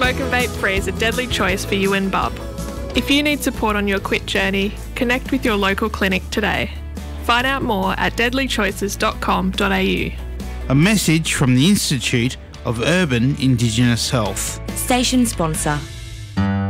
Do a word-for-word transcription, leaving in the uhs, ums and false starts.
Smoke and vape free is a deadly choice for you and bub. If you need support on your quit journey, connect with your local clinic today. Find out more at deadly choices dot com dot a u. A message from the Institute of Urban Indigenous Health. Station sponsor.